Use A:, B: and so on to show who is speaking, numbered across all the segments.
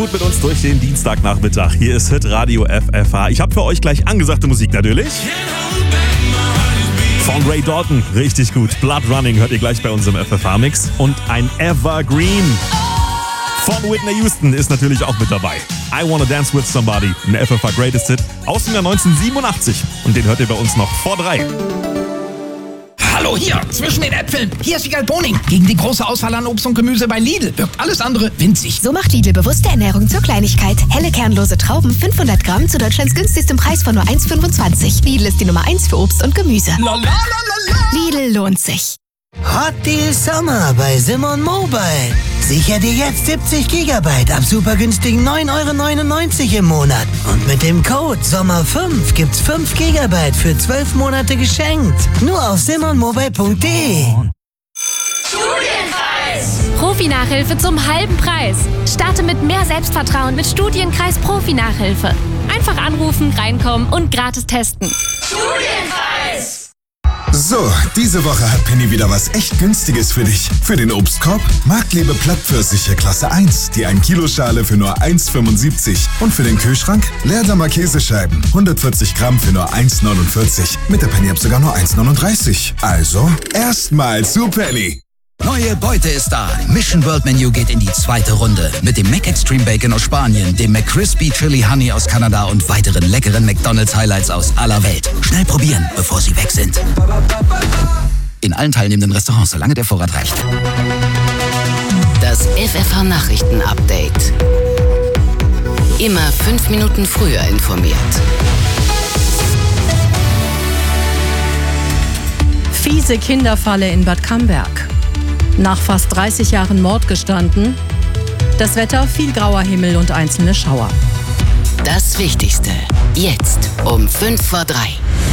A: Gut mit uns durch den Dienstagnachmittag. Hier ist Hitradio FFH. Ich habe für euch gleich angesagte Musik natürlich. Von Ray Dalton, richtig gut. Blood Running hört ihr gleich bei uns im FFH-Mix. Und ein Evergreen von Whitney Houston ist natürlich auch mit dabei. I Wanna Dance With Somebody, ein FFH Greatest Hit aus dem Jahr 1987. Und den hört ihr bei uns noch vor 3.
B: Hallo hier, zwischen den Äpfeln. Hier ist Wiegald Boning. Gegen die große Auswahl an Obst und Gemüse bei Lidl wirkt alles andere winzig.
C: So macht Lidl bewusste Ernährung zur Kleinigkeit. Helle kernlose Trauben, 500 Gramm zu Deutschlands günstigstem Preis von nur 1,25. Lidl ist die Nummer 1 für Obst und Gemüse. Lidl lohnt sich.
D: Hot Deal Sommer bei Simon Mobile. Sicher dir jetzt 70 GB ab super günstigen 9,99 € im Monat. Und mit dem Code SOMMER5 gibt's 5 GB für 12 Monate geschenkt. Nur auf simonmobile.de.
E: Studienkreis! Profi-Nachhilfe zum halben Preis. Starte mit mehr Selbstvertrauen mit Studienkreis Profi-Nachhilfe. Einfach anrufen, reinkommen und gratis testen. Studienkreis!
F: So, diese Woche hat Penny wieder was echt Günstiges für dich. Für den Obstkorb Marktlebe Plattpfirsiche Klasse 1, die 1 Kilo Schale für nur 1,75. Und für den Kühlschrank Leerdamer Käsescheiben, 140 Gramm für nur 1,49. Mit der Penny-App sogar nur 1,39. Also, erstmal zu Penny.
G: Neue Beute ist da. Mission World Menu geht in die 2. Runde. Mit dem Mac Extreme Bacon aus Spanien, dem McCrispy Chili Honey aus Kanada und weiteren leckeren McDonald's Highlights aus aller Welt. Schnell probieren, bevor sie weg sind. In allen teilnehmenden Restaurants, solange der Vorrat reicht.
H: Das FFH Nachrichten Update. Immer 5 Minuten früher informiert.
I: Fiese Kinderfalle in Bad Camberg. Nach fast 30 Jahren Mord gestanden. Das Wetter, viel grauer Himmel und einzelne Schauer.
H: Das Wichtigste, jetzt um 5 vor 3.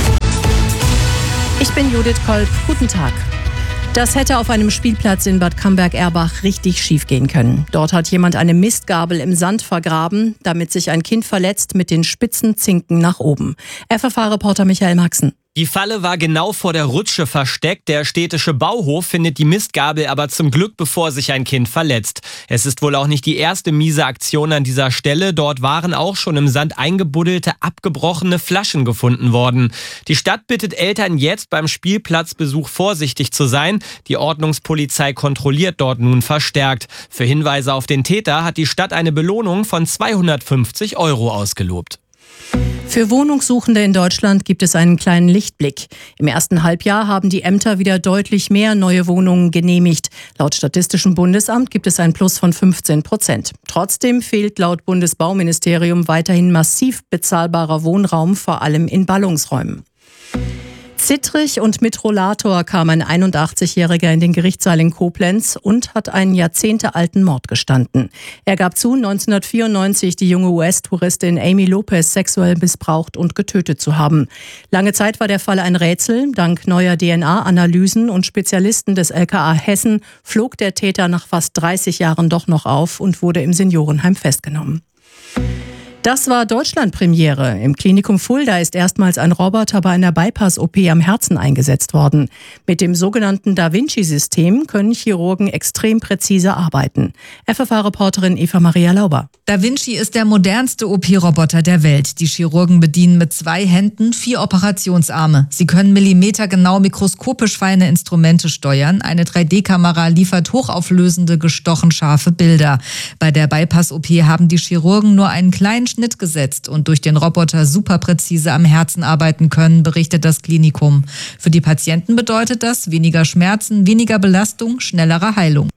I: Ich bin Judith Kolb, guten Tag. Das hätte auf einem Spielplatz in Bad Camberg-Erbach richtig schief gehen können. Dort hat jemand eine Mistgabel im Sand vergraben, damit sich ein Kind verletzt mit den spitzen Zinken nach oben. FFH-Reporter Michael Maxen.
J: Die Falle war genau vor der Rutsche versteckt. Der städtische Bauhof findet die Mistgabel aber zum Glück, bevor sich ein Kind verletzt. Es ist wohl auch nicht die erste miese Aktion an dieser Stelle. Dort waren auch schon im Sand eingebuddelte, abgebrochene Flaschen gefunden worden. Die Stadt bittet Eltern jetzt beim Spielplatzbesuch vorsichtig zu sein. Die Ordnungspolizei kontrolliert dort nun verstärkt. Für Hinweise auf den Täter hat die Stadt eine Belohnung von 250 € ausgelobt.
I: Für Wohnungssuchende in Deutschland gibt es einen kleinen Lichtblick. Im ersten Halbjahr haben die Ämter wieder deutlich mehr neue Wohnungen genehmigt. Laut Statistischem Bundesamt gibt es ein Plus von 15%. Trotzdem fehlt laut Bundesbauministerium weiterhin massiv bezahlbarer Wohnraum, vor allem in Ballungsräumen. Zittrig und mit Rollator kam ein 81-Jähriger in den Gerichtssaal in Koblenz und hat einen jahrzehntealten Mord gestanden. Er gab zu, 1994 die junge US-Touristin Amy Lopez sexuell missbraucht und getötet zu haben. Lange Zeit war der Fall ein Rätsel. Dank neuer DNA-Analysen und Spezialisten des LKA Hessen flog der Täter nach fast 30 Jahren doch noch auf und wurde im Seniorenheim festgenommen. Das war Deutschland-Premiere. Im Klinikum Fulda ist erstmals ein Roboter bei einer Bypass-OP am Herzen eingesetzt worden. Mit dem sogenannten Da Vinci-System können Chirurgen extrem präzise arbeiten. FFH-Reporterin Eva Maria Lauber.
K: Da Vinci ist der modernste OP-Roboter der Welt. Die Chirurgen bedienen mit 2 Händen 4 Operationsarme. Sie können millimetergenau mikroskopisch feine Instrumente steuern. Eine 3D-Kamera liefert hochauflösende, gestochen scharfe Bilder. Bei der Bypass-OP haben die Chirurgen nur einen kleinen Schnitt gesetzt und durch den Roboter super präzise am Herzen arbeiten können, berichtet das Klinikum. Für die Patienten bedeutet das weniger Schmerzen, weniger Belastung, schnellere Heilung.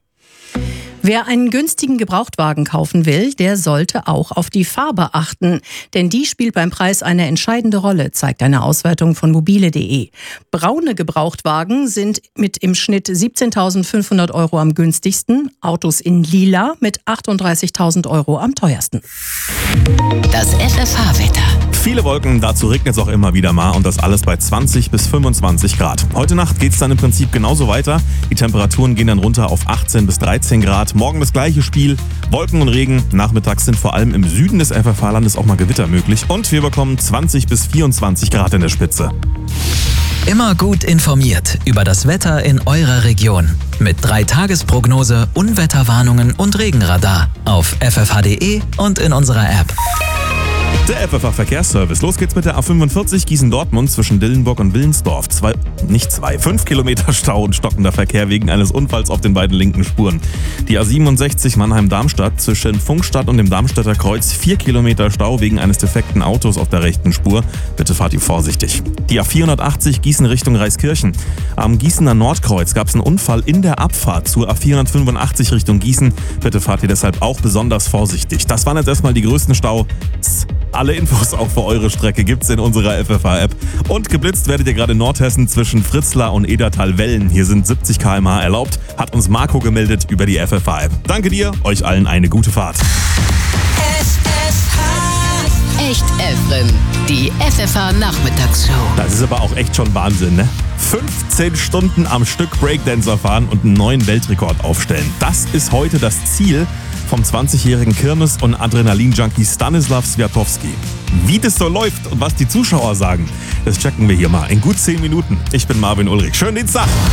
I: Wer einen günstigen Gebrauchtwagen kaufen will, der sollte auch auf die Farbe achten. Denn die spielt beim Preis eine entscheidende Rolle, zeigt eine Auswertung von mobile.de. Braune Gebrauchtwagen sind mit im Schnitt 17.500 € am günstigsten, Autos in Lila mit 38.000 € am teuersten.
H: Das FFH-Wetter.
A: Viele Wolken, dazu regnet es auch immer wieder mal und das alles bei 20 bis 25 Grad. Heute Nacht geht es dann im Prinzip genauso weiter. Die Temperaturen gehen dann runter auf 18 bis 13 Grad. Morgen das gleiche Spiel, Wolken und Regen. Nachmittags sind vor allem im Süden des FFH-Landes auch mal Gewitter möglich. Und wir bekommen 20 bis 24 Grad in der Spitze.
L: Immer gut informiert über das Wetter in eurer Region. Mit 3-Tages-Prognose, Unwetterwarnungen und Regenradar auf ffh.de und in unserer App.
A: Der FFH Verkehrsservice. Los geht's mit der A45 Gießen-Dortmund zwischen Dillenburg und Willensdorf. 5 Kilometer Stau und stockender Verkehr wegen eines Unfalls auf den beiden linken Spuren. Die A67 Mannheim-Darmstadt zwischen Funkstadt und dem Darmstädter Kreuz. 4 Kilometer Stau wegen eines defekten Autos auf der rechten Spur. Bitte fahrt ihr vorsichtig. Die A480 Gießen Richtung Reiskirchen. Am Gießener Nordkreuz gab es einen Unfall in der Abfahrt zur A485 Richtung Gießen. Bitte fahrt ihr deshalb auch besonders vorsichtig. Das waren jetzt erstmal die größten Staus. Alle Infos auch für eure Strecke gibt's in unserer FFH-App. Und geblitzt werdet ihr gerade in Nordhessen zwischen Fritzlar und Edertal-Wellen. Hier sind 70 km/h erlaubt, hat uns Marco gemeldet über die FFH-App. Danke dir, euch allen eine gute Fahrt.
H: Echt Evren, die FFH-Nachmittagsshow.
A: Das ist aber auch echt schon Wahnsinn, ne? 15 Stunden am Stück Breakdancer fahren und einen neuen Weltrekord aufstellen. Das ist heute das Ziel vom 20-jährigen Kirmes- und Adrenalin-Junkie Stanislav Swiatowski. Wie das so läuft und was die Zuschauer sagen, das checken wir hier mal in gut 10 Minuten. Ich bin Marvin Ulrich. Schönen Dienstag!